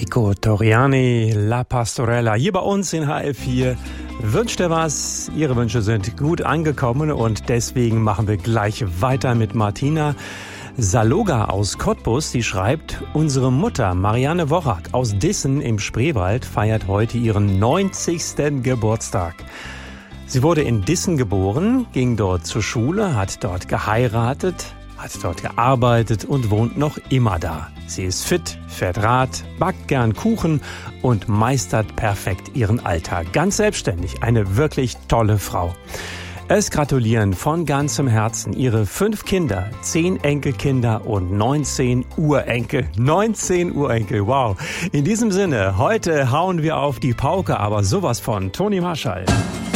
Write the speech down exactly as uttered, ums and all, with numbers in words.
Nico Toriani, La Pastorella, hier bei uns in H L vier. Wünscht ihr was? Ihre Wünsche sind gut angekommen und deswegen machen wir gleich weiter mit Martina Saloga aus Cottbus. Die schreibt, unsere Mutter Marianne Wochak aus Dissen im Spreewald feiert heute ihren neunzigsten Geburtstag. Sie wurde in Dissen geboren, ging dort zur Schule, hat dort geheiratet, hat dort gearbeitet und wohnt noch immer da. Sie ist fit, fährt Rad, backt gern Kuchen und meistert perfekt ihren Alltag. Ganz selbstständig, eine wirklich tolle Frau. Es gratulieren von ganzem Herzen ihre fünf Kinder, zehn Enkelkinder und neunzehn Urenkel. neunzehn Urenkel, wow. In diesem Sinne, heute hauen wir auf die Pauke, aber sowas von Toni Marshall.